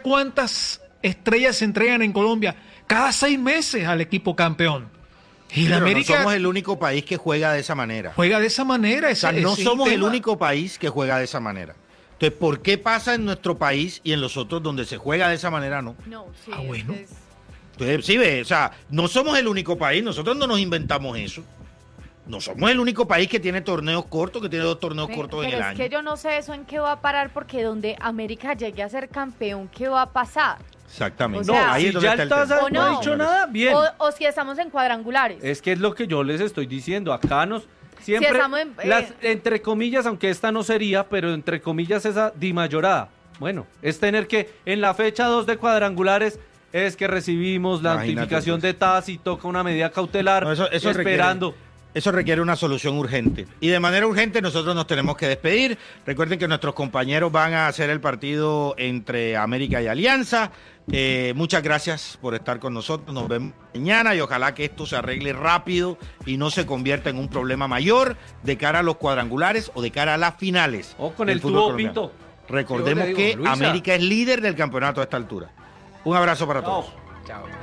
cuántas estrellas se entregan en Colombia? Cada 6 meses al equipo campeón. Y la América no somos el único país que juega de esa manera. Juega de esa manera. O sea, no somos el único país que juega de esa manera. Entonces, ¿por qué pasa en nuestro país y en los otros donde se juega de esa manera no? No, sí. Bueno. Entonces, sí, ve, o sea, no somos el único país, nosotros no nos inventamos eso. No somos el único país que tiene torneos cortos, que tiene 2 torneos cortos en el año. Pero es que yo no sé eso en qué va a parar, porque donde América llegue a ser campeón, ¿qué va a pasar? Exactamente. O sea, no, ahí es donde ya está el el Taza tema. no ha dicho nada, bien. O si estamos en cuadrangulares. Es que es lo que yo les estoy diciendo. Acá nos siempre, Si estamos entre comillas, aunque esta no sería, pero entre comillas esa dimayorada. Bueno, es tener que en la fecha 2 de cuadrangulares es que recibimos la notificación de TAS y toca una medida cautelar No, eso esperando. Eso requiere una solución urgente. Y de manera urgente nosotros nos tenemos que despedir. Recuerden que nuestros compañeros van a hacer el partido entre América y Alianza. Muchas gracias por estar con nosotros. Nos vemos mañana y ojalá que esto se arregle rápido y no se convierta en un problema mayor de cara a los cuadrangulares o de cara a las finales. O con del el fútbol tubo colombiano. Pinto. Recordemos Yo te que digo, Luisa. América es líder del campeonato a esta altura. Un abrazo para todos. Chao.